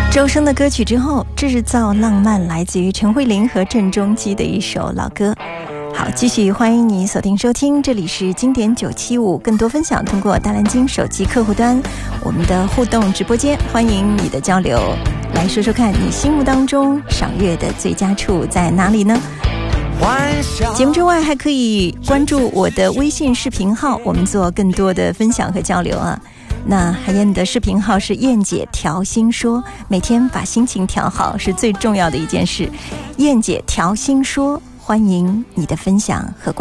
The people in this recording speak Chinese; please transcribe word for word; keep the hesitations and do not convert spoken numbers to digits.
周深的歌曲之后，制造浪漫来自于陈慧琳和郑中基的一首老歌。好，继续欢迎你锁定收听，这里是经典九七五，更多分享通过大蓝鲸手机客户端我们的互动直播间，欢迎你的交流，来说说看你心目当中赏月的最佳处在哪里呢？节目之外还可以关注我的微信视频号，我们做更多的分享和交流啊。那海燕的视频号是燕姐调心说，每天把心情调好是最重要的一件事。燕姐调心说，欢迎你的分享和